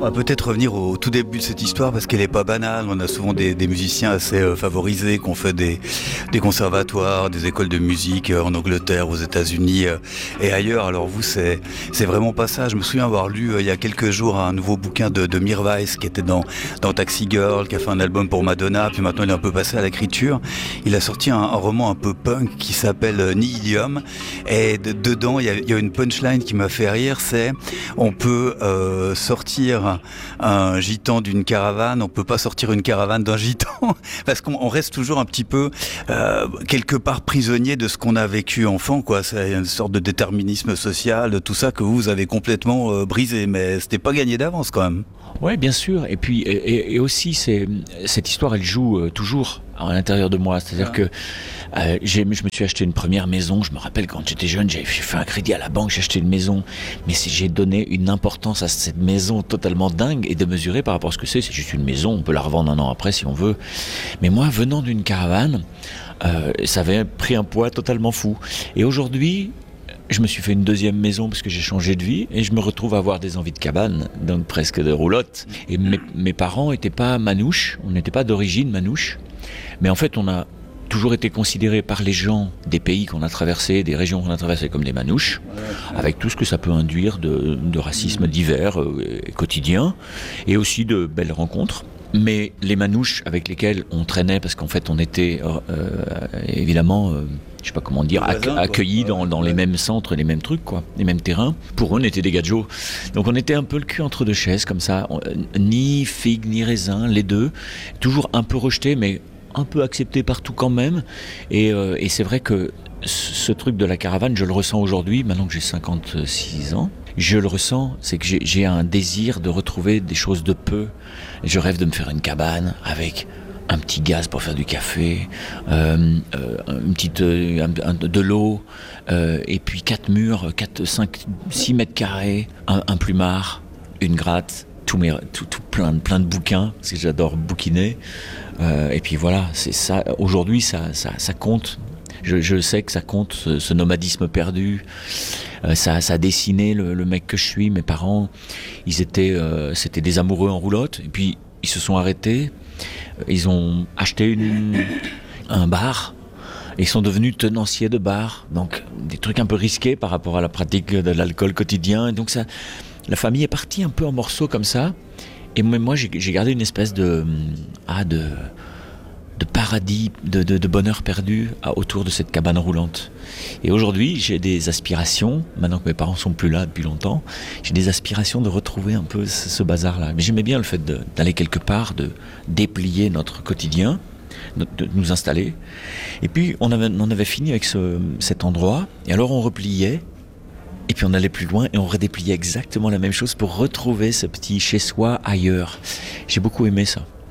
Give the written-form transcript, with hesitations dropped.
On va peut-être revenir au tout début de cette histoire parce qu'elle est pas banale. On a souvent des musiciens assez favorisés qui ont fait des conservatoires, des écoles de musique en Angleterre, aux États-Unis et ailleurs. Alors vous, c'est vraiment pas ça. Je me souviens avoir lu il y a quelques jours un nouveau bouquin de Mirwais qui était dans Taxi Girl, qui a fait un album pour Madonna, puis maintenant il est un peu passé à l'écriture. Il a sorti un roman un peu punk qui s'appelle Nihilium et dedans il y a une punchline qui m'a fait rire, c'est on peut sortir un gitan d'une caravane, on peut pas sortir une caravane d'un gitan parce qu'on reste toujours un petit peu quelque part prisonnier de ce qu'on a vécu enfant, quoi. C'est une sorte de déterminisme social, tout ça que vous avez complètement brisé, mais c'était pas gagné d'avance quand même. Ouais, bien sûr. Et puis et aussi cette histoire, elle joue toujours à l'intérieur de moi. C'est-à-dire que je me suis acheté une première maison. Je me rappelle quand j'étais jeune, j'ai fait un crédit à la banque, j'ai acheté une maison. Mais j'ai donné une importance à cette maison totalement dingue et démesurée par rapport à ce que c'est. C'est juste une maison, on peut la revendre un an après si on veut. Mais moi, venant d'une caravane, ça avait pris un poids totalement fou. Et aujourd'hui, je me suis fait une deuxième maison parce que j'ai changé de vie et je me retrouve à avoir des envies de cabane, donc presque de roulotte. Et mes parents n'étaient pas manouches, on n'était pas d'origine manouche, mais en fait on a toujours été considérés par les gens des pays qu'on a traversés, des régions qu'on a traversées comme des manouches, avec tout ce que ça peut induire de racisme divers et quotidien, et aussi de belles rencontres. Mais les manouches avec lesquelles on traînait, parce qu'en fait on était évidemment, je sais pas comment dire, accueillis dans les mêmes centres, les mêmes trucs, quoi, les mêmes terrains. Pour eux, on était des gadgets. Donc on était un peu le cul entre deux chaises, comme ça, ni figue ni raisin, les deux, toujours un peu rejetés, mais un peu acceptés partout quand même. Et c'est vrai que ce truc de la caravane, je le ressens aujourd'hui, maintenant que j'ai 56 ans. Je le ressens, c'est que j'ai un désir de retrouver des choses de peu. Je rêve de me faire une cabane avec un petit gaz pour faire du café, de l'eau, et puis 4 murs, 5, 6 mètres carrés, un plumard, une gratte, tout plein de bouquins, parce que j'adore bouquiner. Et puis voilà, c'est ça. Aujourd'hui, ça compte. Je sais que ça compte, ce nomadisme perdu. Ça a dessiné le mec que je suis. Mes parents, c'était des amoureux en roulotte. Et puis, ils se sont arrêtés. Ils ont acheté un bar. Et ils sont devenus tenanciers de bar. Donc, des trucs un peu risqués par rapport à la pratique de l'alcool quotidien. Et donc, la famille est partie un peu en morceaux comme ça. Et moi, j'ai gardé une espèce de paradis, de bonheur perdu autour de cette cabane roulante. Et aujourd'hui, j'ai des aspirations, maintenant que mes parents sont plus là depuis longtemps, j'ai des aspirations de retrouver un peu ce bazar-là. Mais j'aimais bien le fait d'aller quelque part, de déplier notre quotidien, de nous installer. Et puis, on avait fini avec cet endroit, et alors on repliait, et puis on allait plus loin, et on redépliait exactement la même chose pour retrouver ce petit chez-soi ailleurs. J'ai beaucoup aimé ça.